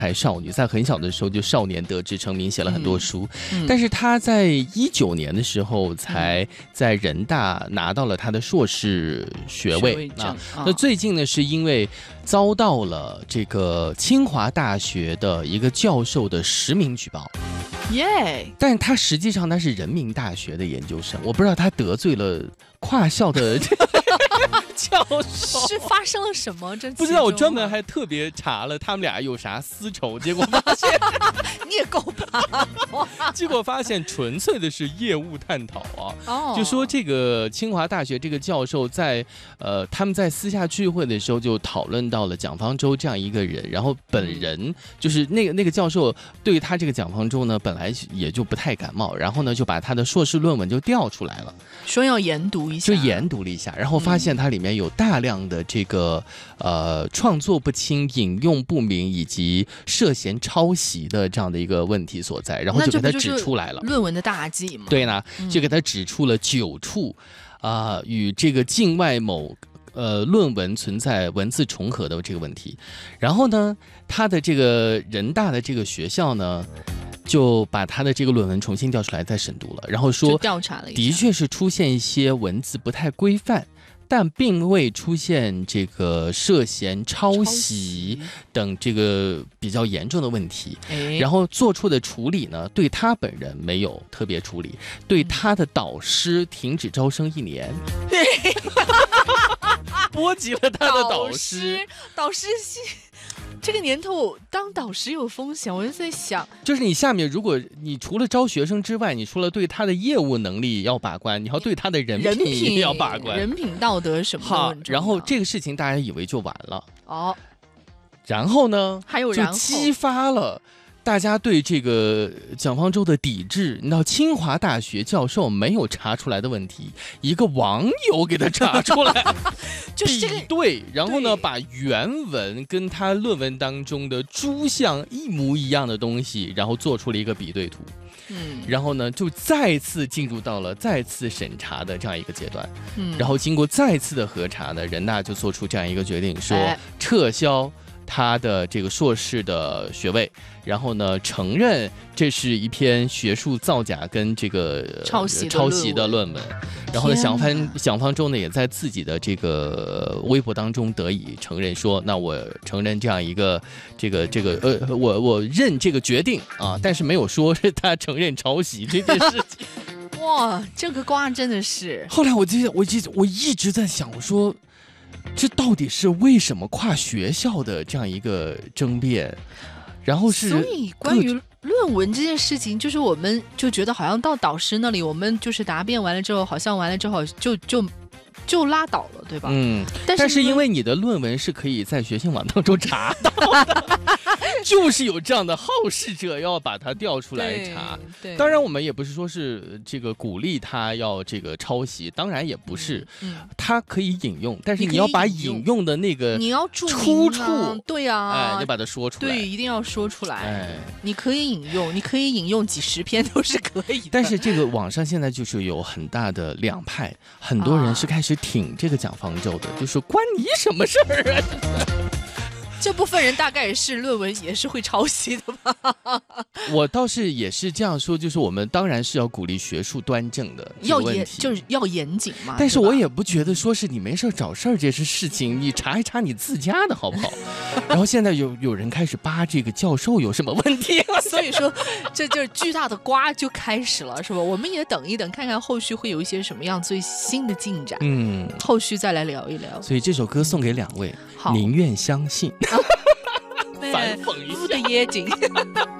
才少女，在很小的时候就少年得志成名，写了很多书。但是他在19年的时候才在人大拿到了他的硕士学位啊。那最近呢，是因为遭到了这个清华大学的一个教授的实名举报。但他实际上他是人民大学的研究生，我不知道他得罪了跨校的教授， 是发生了什么？ 不知道，我专门还特别查了他们俩有啥私仇，结果发现你也够吧？ 结果发现纯粹的是业务探讨啊。就说这个清华大学这个教授在他们在私下聚会的时候就讨论到了蒋方舟这样一个人，然后本人就是那个教授对他这个蒋方舟呢本来也就不太感冒，然后呢就把他的硕士论文就调出来了， 说要研读一下， 就研读了一下，然后发现它里面有大量的这个创作不清、引用不明以及涉嫌抄袭的这样的一个问题所在，然后就给他指出来了， 论文的大忌嘛。 对呢，就给他指出了9处与这个境外某论文存在文字重合的这个问题。然后呢，他的这个人大的这个学校呢，就把他的这个论文重新调出来再审读了，然后说调查了一下， 的确是出现一些文字不太规范，但并未出现这个涉嫌抄袭等这个比较严重的问题。然后做出的处理呢，对他本人没有特别处理，对他的导师停止招生1年。波及了他的导师这个年头当导师有风险，我就在想， 就是你下面如果你除了招学生之外，你除了对他的业务能力要把关，你要对他的人品也要把关， 人品道德什么的很重要。 然后这个事情大家以为就完了然后呢， 还有就激发了大家对这个蒋方舟的抵制。你知道清华大学教授没有查出来的问题，一个网友给他查出来就是这个比对，然后呢把原文跟他论文当中的诸项一模一样的东西，然后做出了一个比对图。然后呢就再次进入到了再次审查的这样一个阶段。然后经过再次的核查呢，人大就做出这样一个决定，说撤销他的这个硕士的学位，然后呢承认这是一篇学术造假跟这个抄袭的论文。然后呢蒋方舟呢也在自己的这个微博当中得以承认说，那我承认这样一个我认这个决定但是没有说是他承认抄袭这件事情。 哇，这个瓜真的是。 后来我一直在想，我说这到底是为什么跨学校的这样一个争辩？然后是， 所以关于论文这件事情，就是我们就觉得好像到导师那里，我们就是答辩完了之后，好像完了之后就拉倒了，对吧？但是因为你的论文是可以在学信网当中查到的。就是有这样的好事者要把它调出来查。当然我们也不是说是这个鼓励他要这个抄袭，当然也不是。他可以引用，但是你要把引用的那个你要出处， 对啊， 你把它说出来， 对，一定要说出来。你可以引用，你可以引用几10篇都是可以的。 但是这个网上现在就是有很大的两派，很多人是开始挺这个蒋方舟的，就说关你什么事儿啊？ 这部分人大概也是论文也是会抄袭的吧？ 我倒是也是这样说，就是我们当然是要鼓励学术端正的， 就是要严谨嘛。 但是我也不觉得说是你没事找事儿这是事情，你查一查你自家的好不好？然后现在有人开始扒这个教授有什么问题了， 所以说这就是巨大的瓜就开始了，是吧？我们也等一等，看看后续会有一些什么样最新的进展。后续再来聊一聊。 所以这首歌送给2位，宁愿相信。反讽一下的夜景。